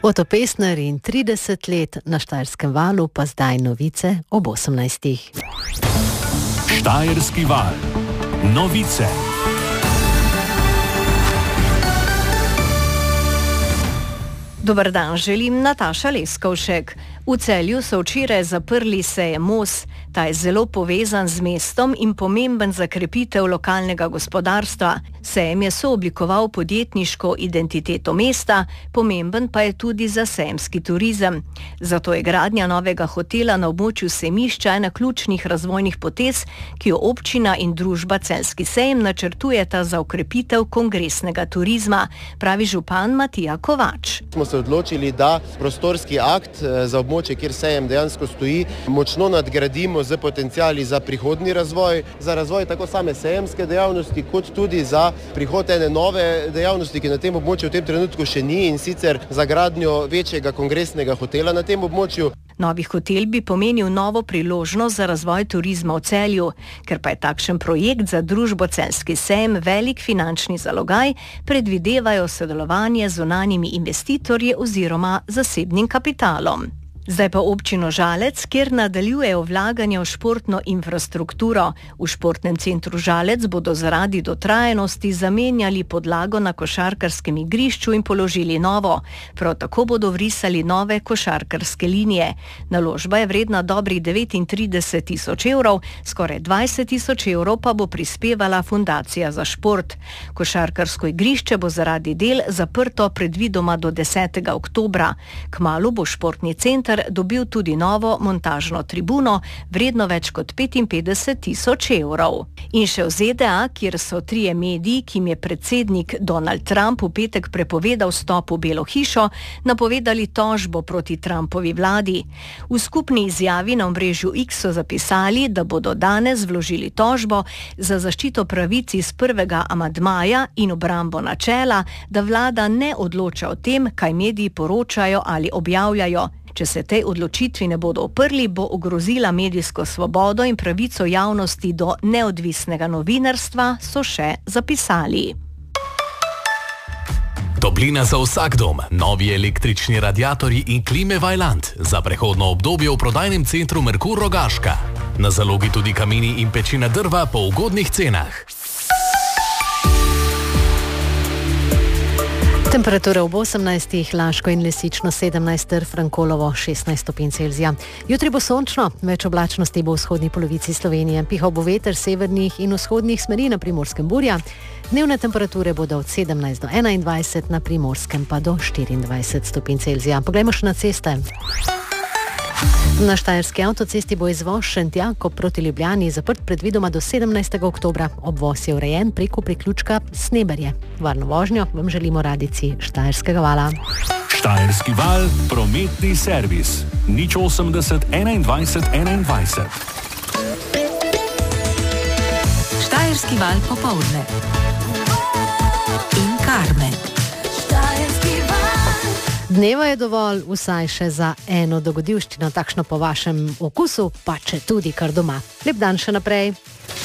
Oto Pestner in 30 let na Štajerskem valu, pa zdaj novice ob 18. Štajerski val. Novice. Dober dan, želim Nataša Leskovšek. V Celju so včeraj zaprli sejem Mos. Ta je zelo povezan z mestom in pomemben za krepitev lokalnega gospodarstva. Sejem je sooblikoval podjetniško identiteto mesta, pomemben pa je tudi za sejemski turizem. Zato je gradnja novega hotela na območju sejmišča ena ključnih razvojnih potez, ki jo občina in družba Celjski sejem načrtujeta za okrepitev kongresnega turizma, pravi župan Matija Kovač. Smo se odločili, da prostorski akt za območje, kjer sejem dejansko stoji, močno nadgradimo z potenciali za prihodnji razvoj, za razvoj tako same sejemske dejavnosti, kot tudi za prihod ene nove dejavnosti, ki na tem območju v tem trenutku še ni, in sicer za gradnjo večjega kongresnega hotela na tem območju. Novi hotel bi pomenil novo priložnost za razvoj turizma v Celju. Ker pa je takšen projekt za družbo Celjski sejem velik finančni zalogaj, predvidevajo sodelovanje z zunanjimi investitorji oziroma zasebnim kapitalom. Zdaj pa občino Žalec, kjer nadaljujejo vlaganje v športno infrastrukturo. V športnem centru Žalec bodo zaradi dotrajanosti zamenjali podlago na košarkarskem igrišču in položili novo. Prav tako bodo vrisali nove košarkarske linije. Naložba je vredna dobrih 39 tisoč evrov, skoraj 20 tisoč evrov pa bo prispevala Fundacija za šport. Košarkarsko igrišče bo zaradi del zaprto predvidoma do 10. oktobra. Kmalu bo športni center dobil tudi novo montažno tribuno, vredno več kot 55 tisoč evrov. In še v ZDA, kjer so trije mediji, ki jim je predsednik Donald Trump v petek prepovedal vstop v Belo hišo, napovedali tožbo proti Trumpovi vladi. V skupni izjavi na omrežju X so zapisali, da bodo danes vložili tožbo za zaščito pravic iz prvega amandmaja in obrambo načela, da vlada ne odloča o tem, kaj mediji poročajo ali objavljajo. Če se tej odločitvi ne bodo oprli, bo ogrozila medijsko svobodo in pravico javnosti do neodvisnega novinarstva, so še zapisali. Toplina za vsak dom, novi električni radiatorji in klime Vaillant za prehodno obdobje v prodajnem centru Merkur Rogaška. Na zalogi tudi kamini in pečina drva po ugodnih cenah. Temperatura ob 18, Laško in Lesično 17, Frankolovo 16 stopinj Celzija. Jutri bo sončno, več oblačnosti bo v vzhodni polovici Slovenije. Pihal bo veter severnih in vzhodnih smeri, na Primorskem burja. Dnevne temperature bodo od 17 do 21, na Primorskem pa do 24 stopinj Celzija. Poglejmo še na ceste. Na Štajerski avtocesti bo izvoz Šentjakov proti Ljubljani zaprt predvidoma do 17. oktobra. Obvoz je urejen preko priključka Sneberje. Varno vožnjo vam želimo radijci Štajerskega vala. Štajerski val, prometni servis. 080 21 21. Štajerski val popoldne. In Karmen. Dneva je dovolj vsaj še za eno dogodivščino, takšno po vašem okusu, pa če tudi kar doma. Lep dan še naprej.